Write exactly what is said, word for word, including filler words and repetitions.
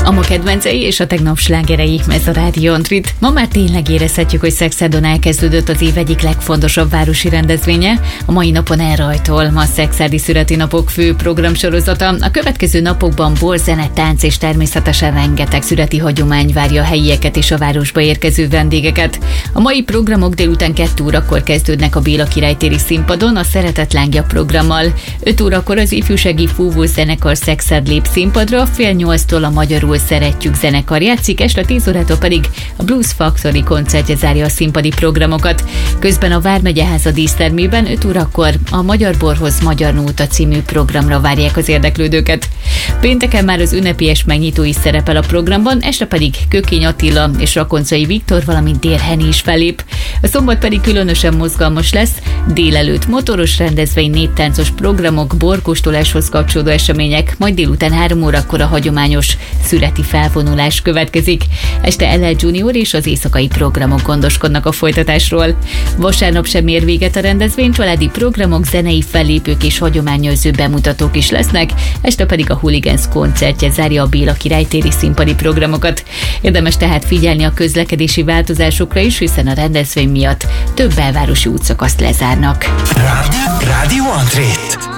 A ma kedvencei és a tegnap slágerei, ez a Rádió Antrit. Ma már tényleg érezhetjük, hogy Szekszádon elkezdődött az év egyik legfontosabb városi rendezvénye. A mai napon elrajtol a Szexádi Szüreti Napok fő programsorozata. A következő napokban bor, zene, tánc és természetesen rengeteg szüreti hagyomány várja a helyieket és a városba érkező vendégeket. A mai programok délután kettő órakor kezdődnek a Béla Király téri színpadon a Szeretet lángja programmal. öt órakor az ifjúsági fúvós zenekar Szexád lép színpadra, fél nyolctól a Magyarul Szeretjük zenekar játszik, este tíz órától pedig a Blues Factory koncertje zárja a színpadi programokat. Közben a Vármegyeháza dísztermében öt órakor a Magyar Borhoz Magyar Nóta című programra várják az érdeklődőket. Pénteken már az ünnepélyes megnyitó is szerepel a programban, este pedig Kökény Attila és Rakoncai Viktor, valamint Dér Henny is fellép. A szombat pedig különösen mozgalmas lesz, délelőtt motoros rendezvény, néptáncos programok, borkóstoláshoz kapcsolódó események, majd délután három órakor a hagyományos szüreti felvonulás következik. Este el el Junior és az éjszakai programok gondoskodnak a folytatásról. Vasárnap sem ér véget a rendezvény, családi programok, zenei fellépők és hagyományőrző bemutatók is lesznek, este pedig a Hooligans koncertje zárja a Béla Király téri színpadi programokat. Érdemes tehát figyelni a közlekedési változásokra is, hiszen a rendezvény miatt több belvárosi útszakaszt lezárnak. Rádió Antrit.